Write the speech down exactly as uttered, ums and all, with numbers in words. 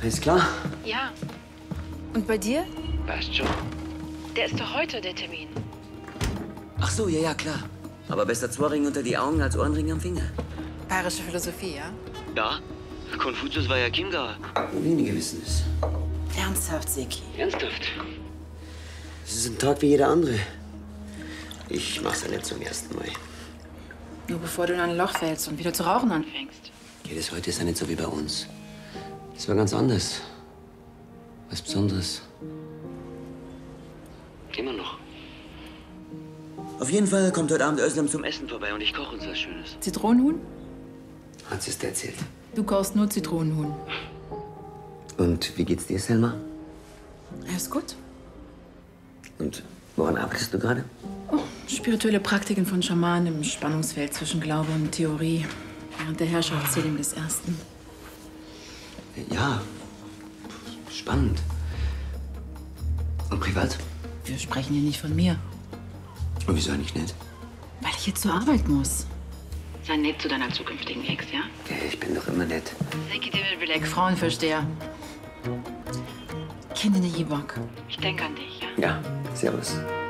Alles klar? Ja. Und bei dir? Passt schon. Der ist doch heute, der Termin. Ach so, ja, ja, klar. Aber besser zwei Ringe unter die Augen als Ohrenring am Finger. Bayerische Philosophie, ja? Ja. Konfuzius war ja Chiemgauer. Wenige wissen es. Ernsthaft, Seki. Ernsthaft? Es ist ein Tag wie jeder andere. Ich mach's ja nicht zum ersten Mal. Nur bevor du in ein Loch fällst und wieder zu rauchen anfängst. Ja, das heute ist ja nicht so wie bei uns. Das war ganz anders. Was Besonderes. Immer noch. Auf jeden Fall kommt heute Abend Özlem zum Essen vorbei und ich koche uns was Schönes. Zitronenhuhn? Hat sie es dir erzählt? Du kochst nur Zitronenhuhn. Und wie geht's dir, Selma? Alles gut. Und woran arbeitest du gerade? Oh, spirituelle Praktiken von Schamanen im Spannungsfeld zwischen Glaube und Theorie. Während der Herrschaftszählung des Ersten. Ja, spannend. Und privat? Wir sprechen hier nicht von mir. Und wieso eigentlich nicht? Weil ich jetzt zur Arbeit muss. Sei nett zu deiner zukünftigen Ex, ja? Ja, ich bin doch immer nett. Seki David Bilek, Frauenversteher. Kendine Jibok. Ich denke an dich, ja? Ja, servus.